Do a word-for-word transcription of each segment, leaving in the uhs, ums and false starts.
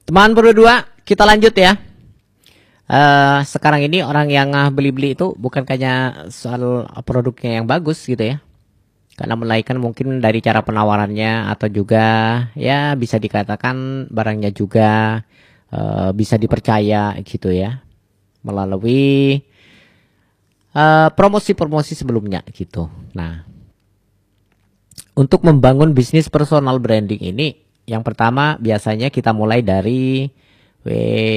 Teman berdua, kita lanjut ya. Uh, sekarang ini orang yang beli-beli itu bukan hanya soal produknya yang bagus gitu ya, karena melainkan mungkin dari cara penawarannya atau juga ya bisa dikatakan barangnya juga uh, bisa dipercaya gitu ya, melalui uh, promosi-promosi sebelumnya gitu. Nah, untuk membangun bisnis personal branding ini, yang pertama biasanya kita mulai dari W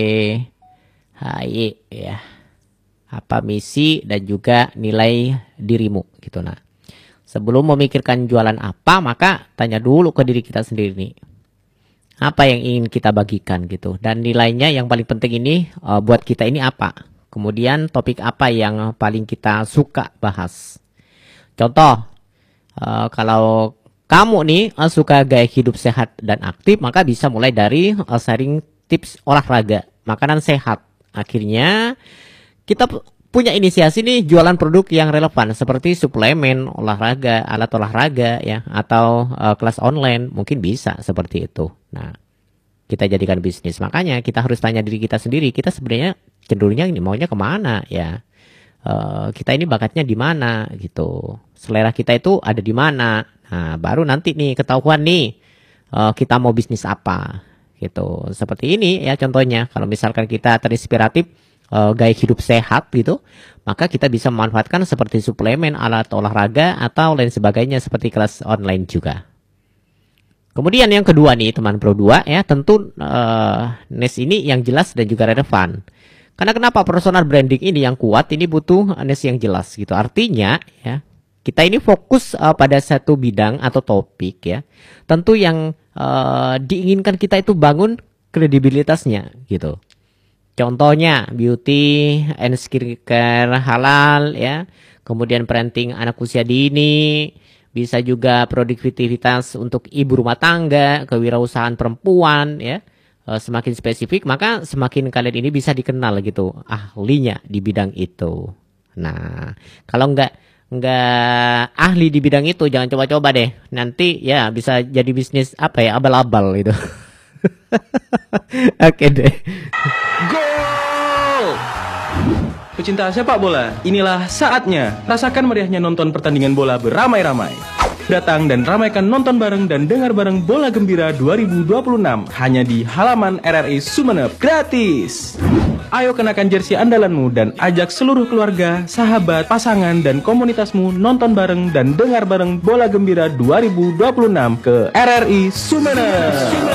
H I ya, apa misi dan juga nilai dirimu gitu. Nah, sebelum memikirkan jualan apa, maka tanya dulu ke diri kita sendiri nih, apa yang ingin kita bagikan gitu, dan nilainya yang paling penting ini uh, buat kita ini apa. Kemudian topik apa yang paling kita suka bahas. Contoh, uh, kalau kamu nih uh, suka gaya hidup sehat dan aktif, maka bisa mulai dari uh, sharing tips olahraga, makanan sehat. Akhirnya kita punya inisiasi nih jualan produk yang relevan seperti suplemen olahraga, alat olahraga ya, atau uh, kelas online, mungkin bisa seperti itu. Nah, kita jadikan bisnis. Makanya kita harus tanya diri kita sendiri, kita sebenarnya cenderungnya ini maunya kemana ya? Uh, kita ini bakatnya di mana gitu? Selera kita itu ada di mana? Nah, baru nanti nih ketahuan nih uh, kita mau bisnis apa gitu. Seperti ini ya contohnya. Kalau misalkan kita terinspiratif uh, gaya hidup sehat gitu, maka kita bisa memanfaatkan seperti suplemen, alat olahraga, atau lain sebagainya seperti kelas online juga. Kemudian yang kedua nih teman pro dua ya, tentu uh, niche ini yang jelas dan juga relevan. Karena kenapa personal branding ini yang kuat, ini butuh niche yang jelas gitu. Artinya ya, kita ini fokus uh, pada satu bidang atau topik ya. Tentu yang uh, diinginkan kita itu bangun kredibilitasnya gitu. Contohnya beauty and skincare halal ya. Kemudian parenting anak usia dini. Bisa juga produktivitas untuk ibu rumah tangga, kewirausahaan perempuan ya. Uh, semakin spesifik maka semakin kalian ini bisa dikenal gitu, ahlinya di bidang itu. Nah, kalau enggak nggak ahli di bidang itu, jangan coba-coba deh. Nanti ya bisa jadi bisnis apa ya, abal-abal gitu. Oke deh. Gol! Pecinta sepak bola, inilah saatnya. Rasakan meriahnya nonton pertandingan bola beramai-ramai. Datang dan ramaikan nonton bareng dan dengar bareng Bola Gembira dua ribu dua puluh enam hanya di halaman R R I Sumeneb, gratis. Ayo kenakan jersey andalanmu dan ajak seluruh keluarga, sahabat, pasangan, dan komunitasmu nonton bareng dan dengar bareng Bola Gembira dua ribu dua puluh enam ke R R I Sumeneb.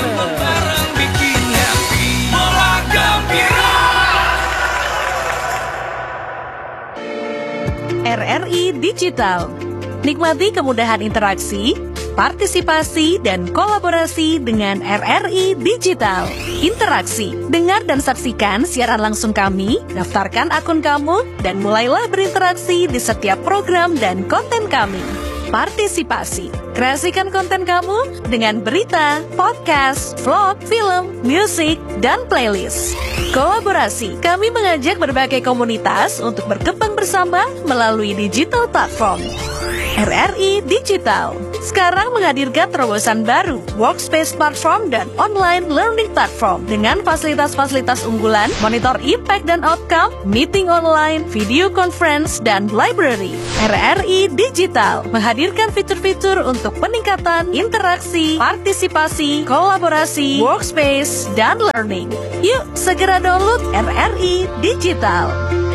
R R I Digital. Nikmati kemudahan interaksi, partisipasi, dan kolaborasi dengan R R I Digital. Interaksi, dengar dan saksikan siaran langsung kami, daftarkan akun kamu, dan mulailah berinteraksi di setiap program dan konten kami. Partisipasi, kreasikan konten kamu dengan berita, podcast, vlog, film, musik, dan playlist. Kolaborasi, kami mengajak berbagai komunitas untuk berkembang bersama melalui digital platform. R R I Digital sekarang menghadirkan terobosan baru, workspace platform dan online learning platform dengan fasilitas-fasilitas unggulan, monitor impact dan outcome, meeting online, video conference, dan library. R R I Digital menghadirkan fitur-fitur untuk peningkatan interaksi, partisipasi, kolaborasi, workspace, dan learning. Yuk segera download R R I Digital.